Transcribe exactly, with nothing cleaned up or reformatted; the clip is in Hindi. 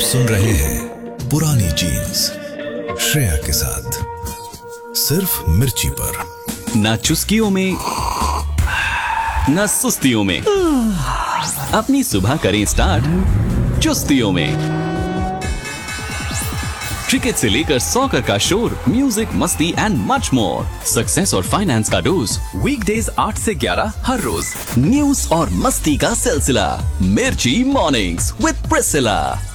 सुन रहे हैं पुरानी जीन्स श्रेया के साथ, सिर्फ मिर्ची पर। ना चुस्कियों में ना सुस्तियों में, अपनी सुबह करें स्टार्ट चुस्तियों में। क्रिकेट से लेकर सॉकर का शोर, म्यूजिक, मस्ती एंड मच मोर। सक्सेस और फाइनेंस का डोज, वीकडेज आठ से ग्यारह हर रोज। न्यूज और मस्ती का सिलसिला, मिर्ची मॉर्निंग्स विद प्रिसिला।